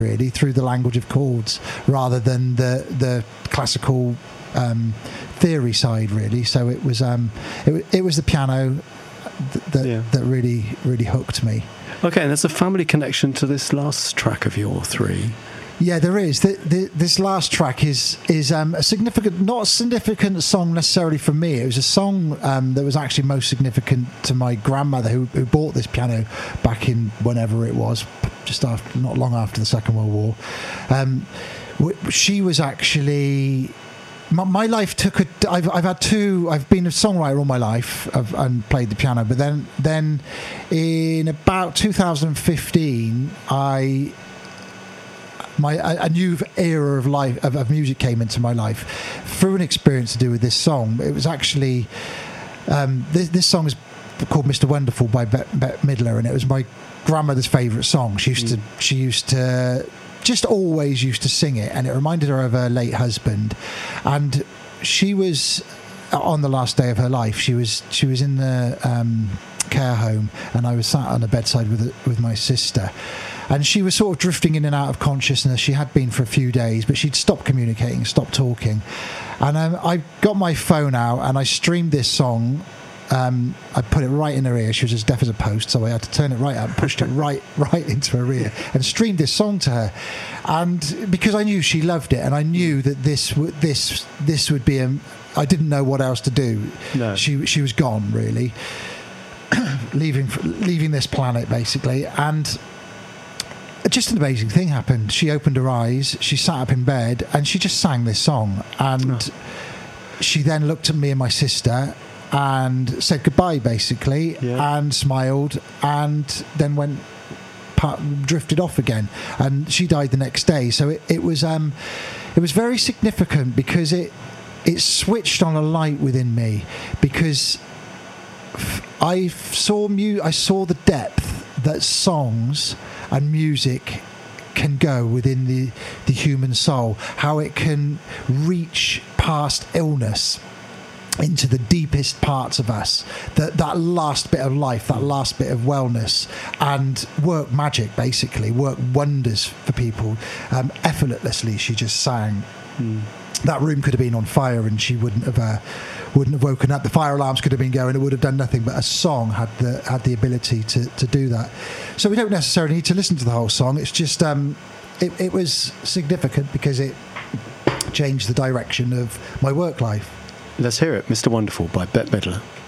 really, through the language of chords rather than the classical theory side, really. So it was the piano that really hooked me. Okay, and there's a family connection to this last track of your three. Yeah, there is. This last track is a significant, not a significant song necessarily for me. It was a song that was actually most significant to my grandmother, who bought this piano back in whenever it was, just after, not long after the Second World War. She was actually. My life took a. I've been a songwriter all my life and played the piano, but then in about 2015, a new era of life of music came into my life through an experience to do with this song. It was actually this song is called "Mr. Wonderful" by Bette Midler, and it was my grandmother's favourite song. She used to just always used to sing it, and it reminded her of her late husband. And she was on the last day of her life. She was in the care home, and I was sat on the bedside with my sister. And she was sort of drifting in and out of consciousness. She had been for a few days, but she'd stopped communicating, stopped talking. And I got my phone out and I streamed this song. I put it right in her ear. She was as deaf as a post, so I had to turn it right up, pushed it right into her ear, and streamed this song to her. And because I knew she loved it, and I knew that this would be I didn't know what else to do. No. She was gone, really, leaving this planet basically, and. Just an amazing thing happened. She opened her eyes, she sat up in bed, and she just sang this song. And she then looked at me and my sister and said goodbye, basically, and smiled, and then drifted off again. And she died the next day. So it was very significant because it switched on a light within me, because I saw the depth that songs and music can go within the human soul, how it can reach past illness into the deepest parts of us, that last bit of life, that last bit of wellness, and work magic, basically, work wonders for people. Effortlessly, she just sang. That room could have been on fire and she wouldn't have woken up. The fire alarms could have been going. It would have done nothing. But a song had the ability to do that. So we don't necessarily need to listen to the whole song. It's just it was significant because it changed the direction of my work life. Let's hear it, Mr. Wonderful by Bette Midler.